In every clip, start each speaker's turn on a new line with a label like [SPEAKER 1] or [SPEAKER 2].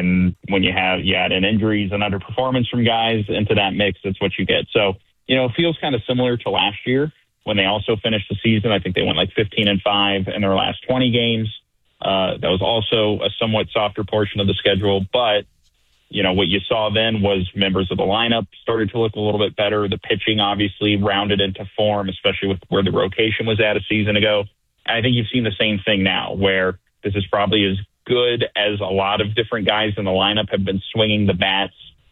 [SPEAKER 1] And when you add in injuries and underperformance from guys into that mix, that's what you get. So, it feels kind of similar to last year when they also finished the season. I think they went like 15-5 in their last 20 games. That was also a somewhat softer portion of the schedule. But, what you saw then was members of the lineup started to look a little bit better. The pitching obviously rounded into form, especially with where the rotation was at a season ago. And I think you've seen the same thing now, where this is probably as good as a lot of different guys in the lineup have been swinging the bats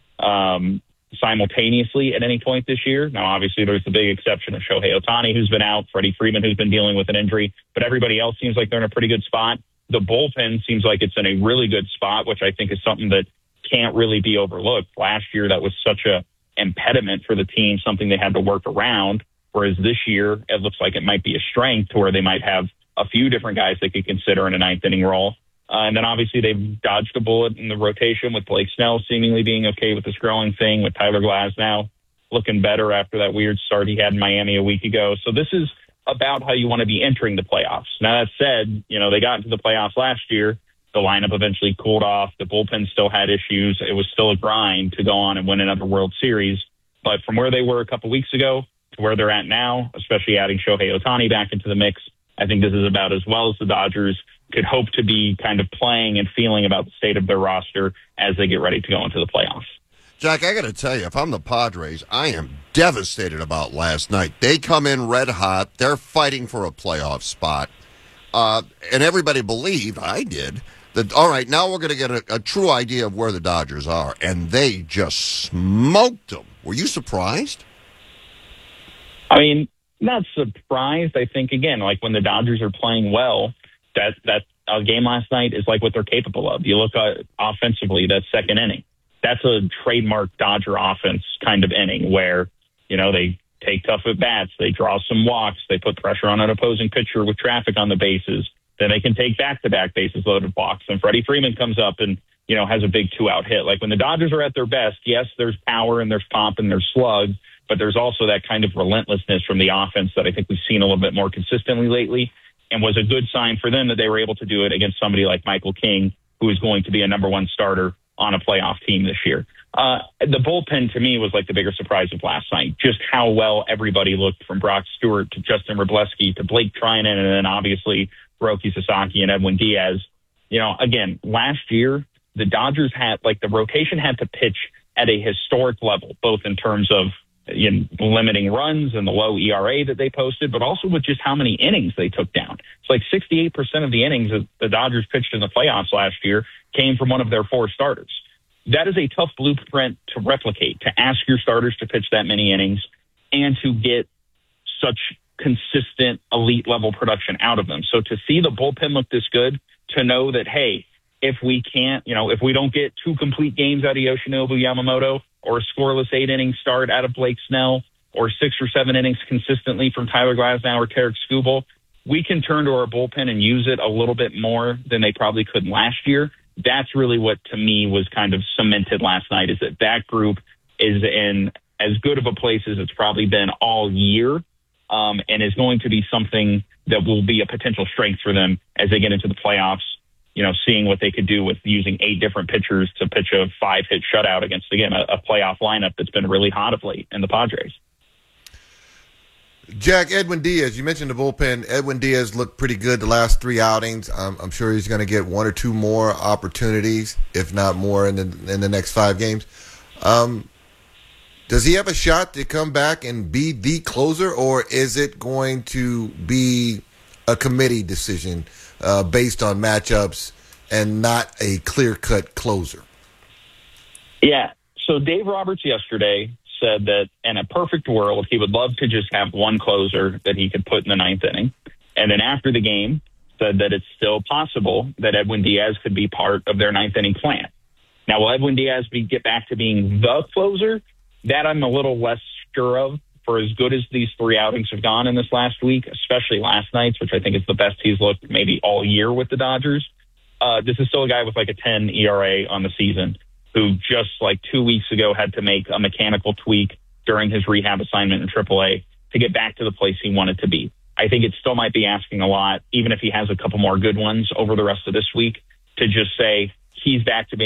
[SPEAKER 1] simultaneously at any point this year. Now, obviously, there's the big exception of Shohei Ohtani, who's been out, Freddie Freeman, who's been dealing with an injury, but everybody else seems like they're in a pretty good spot. The bullpen seems like it's in a really good spot, which I think is something that can't really be overlooked. Last year, that was such a impediment for the team, something they had to work around, whereas this year, it looks like it might be a strength to where they might have a few different guys they could consider in a ninth inning role. And then obviously they've dodged a bullet in the rotation with Blake Snell seemingly being okay with this growing thing, with Tyler Glasnow looking better after that weird start he had in Miami a week ago. So this is about how you want to be entering the playoffs. Now, that said, they got into the playoffs last year. The lineup eventually cooled off. The bullpen still had issues. It was still a grind to go on and win another World Series. But from where they were a couple weeks ago to where they're at now, especially adding Shohei Ohtani back into the mix, I think this is about as well as the Dodgers could hope to be kind of playing and feeling about the state of their roster as they get ready to go into the playoffs.
[SPEAKER 2] Jack, I got to tell you, if I'm the Padres, I am devastated about last night. They come in red hot. They're fighting for a playoff spot. And everybody believed, I did, that, all right, now we're going to get a true idea of where the Dodgers are. And they just smoked them. Were you surprised?
[SPEAKER 1] I mean, not surprised. I think, again, like when the Dodgers are playing well, that game last night is like what they're capable of. You look at offensively, that second inning. That's a trademark Dodger offense kind of inning where, they take tough at bats, they draw some walks, they put pressure on an opposing pitcher with traffic on the bases. Then they can take back-to-back bases loaded walks. And Freddie Freeman comes up and, has a big 2-out hit. Like when the Dodgers are at their best, yes, there's power and there's pop and there's slug, but there's also that kind of relentlessness from the offense that I think we've seen a little bit more consistently lately, and was a good sign for them that they were able to do it against somebody like Michael King, who is going to be a number one starter on a playoff team this year. The bullpen, to me, was like the bigger surprise of last night, just how well everybody looked, from Brock Stewart to Justin Wroblewski to Blake Trinan, and then obviously Hiroki Sasaki and Edwin Diaz. Again, last year, the Dodgers had, the rotation had to pitch at a historic level, both in terms of limiting runs and the low ERA that they posted, but also with just how many innings they took down. It's like 68% of the innings that the Dodgers pitched in the playoffs last year came from one of their four starters. That is a tough blueprint to replicate, to ask your starters to pitch that many innings and to get such consistent elite level production out of them. So to see the bullpen look this good, to know that, hey, if we can't, if we don't get two complete games out of Yoshinobu Yamamoto, or a scoreless 8-inning start out of Blake Snell, or 6 or 7 innings consistently from Tyler Glasnow or Tarik Skubal, we can turn to our bullpen and use it a little bit more than they probably could last year. That's really what, to me, was kind of cemented last night, is that group is in as good of a place as it's probably been all year, and is going to be something that will be a potential strength for them as they get into the playoffs. Seeing what they could do with using 8 different pitchers to pitch a 5-hit shutout against, again, a playoff lineup that's been really hot of late in the Padres.
[SPEAKER 3] Jack, Edwin Diaz, you mentioned the bullpen. Edwin Diaz looked pretty good the last 3 outings. I'm sure he's going to get 1 or 2 more opportunities, if not more, in the next 5 games. Does he have a shot to come back and be the closer, or is it going to be a committee decision based on matchups and not a clear-cut closer?
[SPEAKER 1] Yeah. So Dave Roberts yesterday said that in a perfect world, he would love to just have one closer that he could put in the 9th inning. And then after the game, said that it's still possible that Edwin Diaz could be part of their 9th inning plan. Now, will Edwin Diaz get back to being the closer? That I'm a little less sure of, for as good as these 3 outings have gone in this last week, especially last night's, which I think is the best he's looked maybe all year with the Dodgers. This is still a guy with like a 10 ERA on the season, who just like 2 weeks ago had to make a mechanical tweak during his rehab assignment in AAA to get back to the place he wanted to be. I think it still might be asking a lot, even if he has a couple more good ones over the rest of this week, to just say he's back to being